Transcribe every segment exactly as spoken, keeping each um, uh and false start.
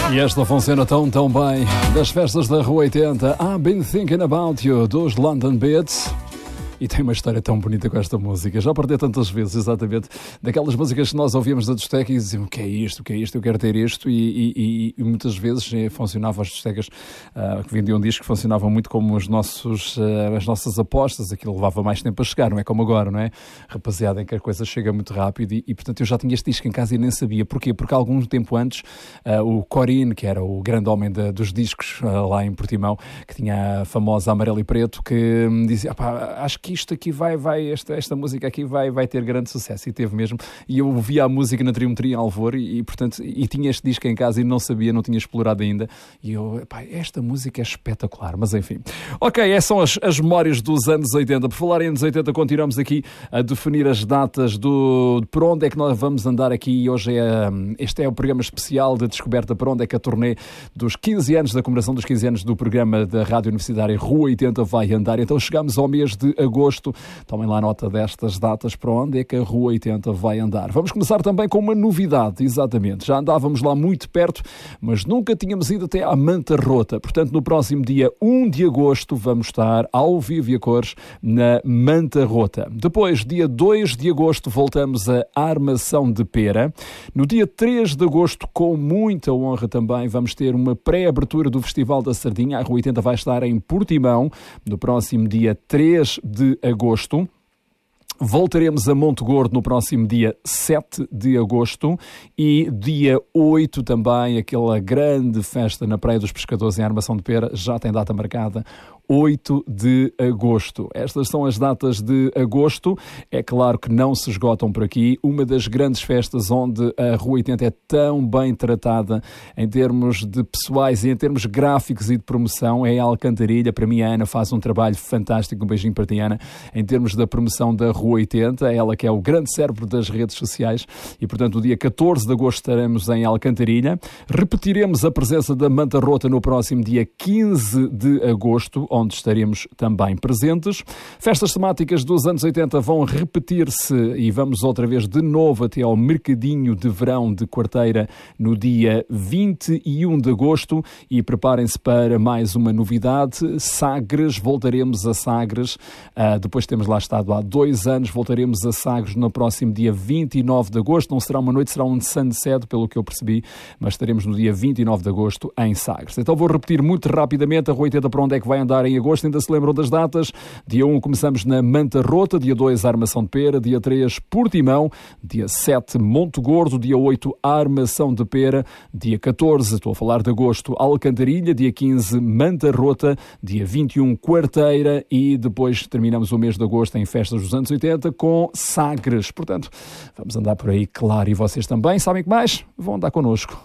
E esta funciona tão, tão bem. Das festas da Rua oitenta, I've Been Thinking About You, dos London Beats. E tem uma história tão bonita com esta música. Já perdi tantas vezes, exatamente, daquelas músicas que nós ouvíamos da discoteca e diziam: o que é isto, o que é isto, eu quero ter isto. E, e, e muitas vezes eh, funcionavam as discotecas uh, que vendiam discos, que funcionavam muito como os nossos, uh, as nossas apostas. Aquilo levava mais tempo a chegar, não é como agora, não é? Rapaziada, em que a coisa chega muito rápido. E, e portanto, eu já tinha este disco em casa e nem sabia. Porquê? Porque há algum tempo antes, uh, o Corinne, que era o grande homem de, dos discos uh, lá em Portimão, que tinha a famosa Amarelo e Preto, que me dizia: acho que que isto aqui vai, vai esta, esta música aqui vai, vai ter grande sucesso, e teve mesmo. E eu ouvia a música na Triometria em Alvor e, e portanto, e tinha este disco em casa e não sabia, não tinha explorado ainda, e eu, pá, esta música é espetacular, mas enfim. Ok, essas são as, as memórias dos anos oitenta. Por falar em anos oitenta, continuamos aqui a definir as datas do, por onde é que nós vamos andar aqui, e hoje é, este é o programa especial de descoberta por onde é que a turnê dos quinze anos, da comemoração dos quinze anos do programa da Rádio Universitária Rua oitenta vai andar. Então chegamos ao mês de agosto. Tomem lá nota destas datas, para onde é que a Rua oitenta vai andar. Vamos começar também com uma novidade, exatamente. Já andávamos lá muito perto, mas nunca tínhamos ido até à Manta Rota. Portanto, no próximo dia um de agosto vamos estar ao vivo e a cores na Manta Rota. Depois, dia dois de agosto, voltamos a Armação de Pera. No dia três de agosto, com muita honra também, vamos ter uma pré-abertura do Festival da Sardinha. A Rua oitenta vai estar em Portimão no próximo dia três de agosto. Voltaremos a Monte Gordo no próximo dia sete de agosto e dia oito também, aquela grande festa na Praia dos Pescadores em Armação de Pera, já tem data marcada, oito de agosto. Estas são as datas de agosto. É claro que não se esgotam por aqui. Uma das grandes festas onde a Rua oitenta é tão bem tratada em termos de pessoais e em termos gráficos e de promoção é a Alcantarilha. Para mim a Ana faz um trabalho fantástico, um beijinho para ti, Ana, em termos da promoção da Rua oitenta, ela que é o grande cérebro das redes sociais, e portanto o dia catorze de agosto estaremos em Alcantarilha. Repetiremos a presença da Manta Rota no próximo dia quinze de agosto, onde estaremos também presentes. Festas temáticas dos anos oitenta vão repetir-se e vamos outra vez de novo até ao Mercadinho de Verão de Quarteira no dia vinte e um de agosto, e preparem-se para mais uma novidade, Sagres. Voltaremos a Sagres, uh, depois temos lá estado há dois anos, voltaremos a Sagres no próximo dia vinte e nove de agosto. Não será uma noite, será um sunset, pelo que eu percebi, mas estaremos no dia vinte e nove de agosto em Sagres. Então vou repetir muito rapidamente a Rua oitenta para onde é que vai andar em agosto. Ainda se lembram das datas? Dia um começamos na Manta Rota, dia dois Armação de Pera, dia três Portimão, dia sete Monte Gordo, dia oito Armação de Pera, dia catorze, estou a falar de agosto, Alcantarilha, dia quinze Manta Rota, dia vinte e um Quarteira, e depois terminamos o mês de agosto em festas dos anos oitenta com Sagres. Portanto, vamos andar por aí, claro, e vocês também. Sabem que mais? Vão andar connosco.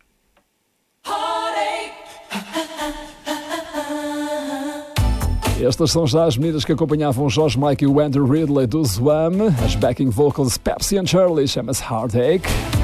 Estas são já as meninas que acompanhavam George Michael e o Andrew Ridley do Zwam. As backing vocals Pepsi and Shirley, chama-se Heartache.